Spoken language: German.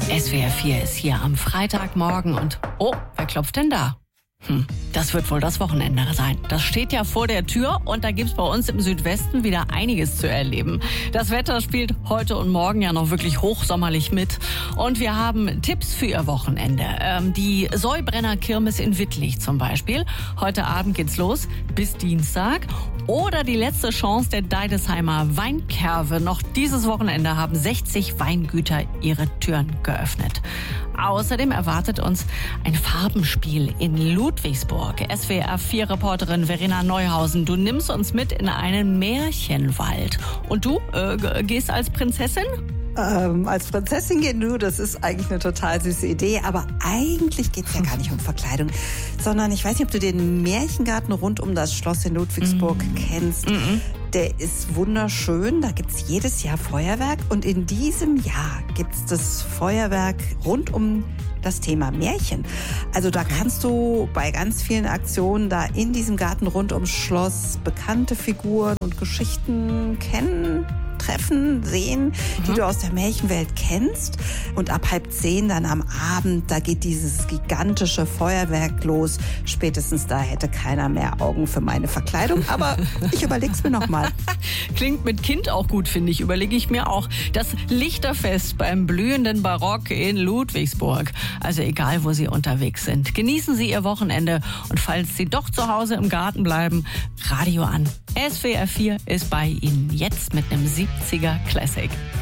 SWR 4 ist hier am Freitagmorgen und wer klopft denn da? Das wird wohl das Wochenende sein. Das steht ja vor der Tür und da gibt's bei uns im Südwesten wieder einiges zu erleben. Das Wetter spielt heute und morgen ja noch wirklich hochsommerlich mit. Und wir haben Tipps für Ihr Wochenende. Die Säubrenner-Kirmes in Wittlich zum Beispiel. Heute Abend geht's los bis Dienstag. Oder die letzte Chance der Deidesheimer Weinkerve. Noch dieses Wochenende haben 60 Weingüter ihre Türen geöffnet. Außerdem erwartet uns ein Farbenspiel in Ludwigsburg. SWR4-Reporterin Verena Neuhausen, du nimmst uns mit in einen Märchenwald. Und du gehst als Prinzessin? Als Prinzessin gehen, das ist eigentlich eine total süße Idee, aber eigentlich geht's ja gar nicht um Verkleidung, sondern ich weiß nicht, ob du den Märchengarten rund um das Schloss in Ludwigsburg kennst. Der ist wunderschön, da gibt's jedes Jahr Feuerwerk und in diesem Jahr gibt's das Feuerwerk rund um das Thema Märchen. Also da kannst du bei ganz vielen Aktionen da in diesem Garten rund ums Schloss bekannte Figuren und Geschichten treffen, sehen, die du aus der Märchenwelt kennst. Und ab 9:30 dann am Abend, da geht dieses gigantische Feuerwerk los. Spätestens da hätte keiner mehr Augen für meine Verkleidung. Aber ich überleg's mir nochmal. Klingt mit Kind auch gut, finde ich. Überlege ich mir auch. Das Lichterfest beim blühenden Barock in Ludwigsburg. Also egal, wo Sie unterwegs sind. Genießen Sie Ihr Wochenende. Und falls Sie doch zu Hause im Garten bleiben, Radio an. SWR 4 ist bei Ihnen jetzt mit einem 70er Classic.